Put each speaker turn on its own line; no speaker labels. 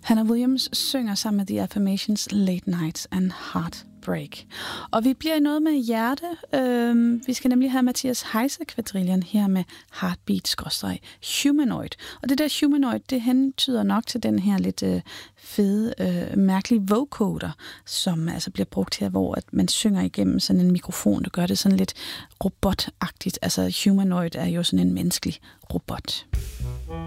Hannah Williams synger sammen med The Affirmations Late Nights and Heartbreak. Og vi bliver i noget med hjerte. Vi skal nemlig have Mathias Heise-kvadrillen her med Heartbeat-Humanoid. Og det der humanoid, det hentyder nok til den her lidt fede, mærkelige vocoder, som altså bliver brugt her, hvor at man synger igennem sådan en mikrofon, der gør det sådan lidt robotagtigt. Altså humanoid er jo sådan en menneskelig robot.